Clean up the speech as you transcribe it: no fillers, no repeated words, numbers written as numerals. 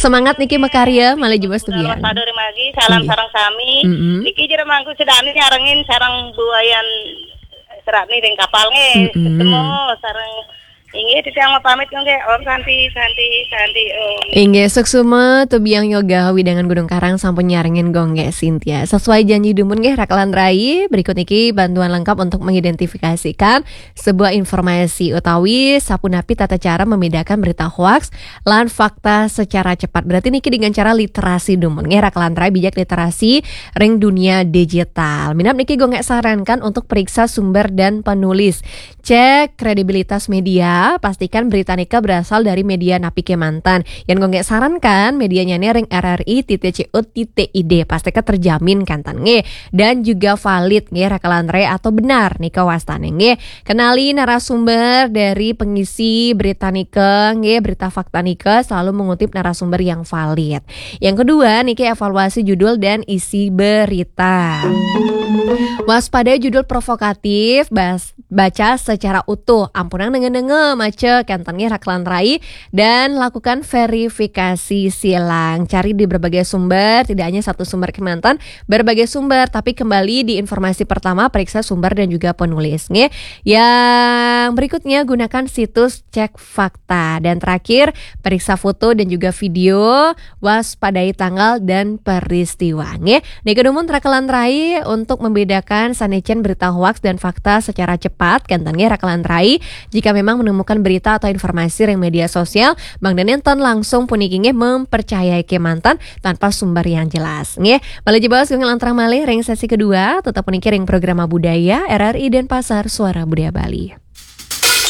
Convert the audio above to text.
Semangat niki makarya malah jebas tuh Dalam bian. sadar magi salam sarang sami. Niki jero mangku sedani arengin sarang buayan serat nih ring kapal nge ketemu sarang inge titiang pamit nge om santi om. Inge suksuma tuh biang yoga widangan Gunung Karang sampun nyaringin gongge Cynthia. Sesuai janji dumun nge rakalan rai berikut niki bantuan lengkap untuk mengidentifikasikan sebuah informasi utawi sapunapi tata cara membedakan berita hoax lan fakta secara cepat. Berarti niki dengan cara literasi dumun nge rakalan rai bijak literasi ring dunia digital. Minap niki gongge sarankan untuk periksa sumber dan penulis. Cek kredibilitas media, pastikan berita nika berasal dari media Napi Kemantan. Yang gue sarankan medianya nih ring RRI.co.id, pastikan terjamin kan tan nge dan juga valid nge rakalan re atau benar nika wastane nge. Kenali narasumber dari pengisi berita nika nge, berita fakta nika selalu mengutip narasumber yang valid. Yang kedua niki evaluasi judul dan isi berita. Waspada judul provokatif, baca secara utuh, ampunang dengen mace kentangnya raklan rai dan lakukan verifikasi silang. Cari di berbagai sumber, tidak hanya satu sumber Kementan, berbagai sumber, tapi kembali di informasi pertama periksa sumber dan juga penulisnya. Yang berikutnya gunakan situs cek fakta dan terakhir periksa foto dan juga video, waspadai tanggal dan peristiwanya. Nekedumun rakalan rai untuk membedakan sanecen berita hoaks dan fakta secara cepat kentangnya rakalan rai. Jika memang menemukan berita atau informasi ring media sosial, Bang Danenton langsung punikinge mempercayai Kemantan tanpa sumber yang jelas. Nge, malah jebas gue ngelantrang malih ring sesi kedua, tetap punikin ring program budaya RRI Denpasar Suara Budaya Bali.